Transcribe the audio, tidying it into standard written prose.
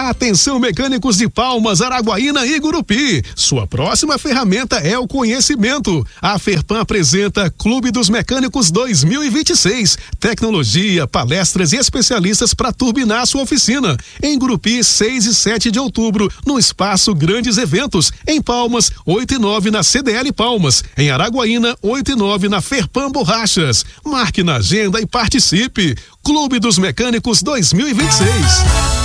Atenção, mecânicos de Palmas, Araguaína e Gurupi. Sua próxima ferramenta é o conhecimento. A Ferpan apresenta Clube dos Mecânicos 2026. Tecnologia, palestras e especialistas para turbinar sua oficina. Em Gurupi, 6 e 7 de outubro, no Espaço Grandes Eventos. Em Palmas, 8 e 9 na CDL Palmas. Em Araguaína, 8 e 9 na Ferpan Borrachas. Marque na agenda e participe. Clube dos Mecânicos 2026.